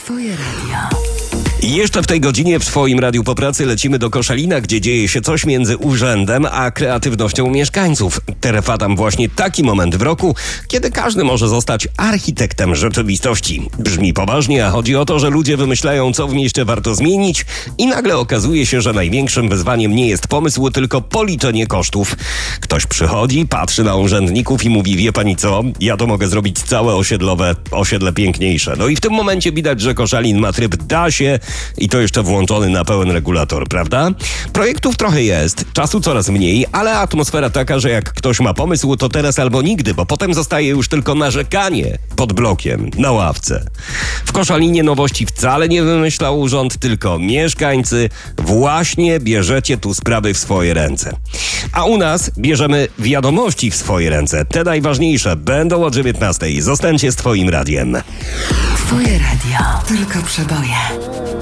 Twoje radio. I jeszcze w tej godzinie w swoim radiu po pracy lecimy do Koszalina, gdzie dzieje się coś między urzędem a kreatywnością mieszkańców. Trwa tam właśnie taki moment w roku, kiedy każdy może zostać architektem rzeczywistości. Brzmi poważnie, a chodzi o to, że ludzie wymyślają, co w mieście warto zmienić i nagle okazuje się, że największym wyzwaniem nie jest pomysł, tylko policzenie kosztów. Ktoś przychodzi, patrzy na urzędników i mówi: wie pani co, ja to mogę zrobić całe osiedle piękniejsze. No i w tym momencie widać, że Koszalin ma tryb da się i to jeszcze włączony na pełen regulator, prawda? Projektów trochę jest, czasu coraz mniej, ale atmosfera taka, że jak ktoś ma pomysł, to teraz albo nigdy, bo potem zostaje już tylko narzekanie pod blokiem, na ławce. W Koszalinie nowości wcale nie wymyślał urząd, tylko mieszkańcy. Właśnie bierzecie tu sprawy w swoje ręce. A u nas bierzemy wiadomości w swoje ręce. Te najważniejsze będą o 19:00. Zostańcie z Twoim radiem. Twoje radio. Tylko przeboje.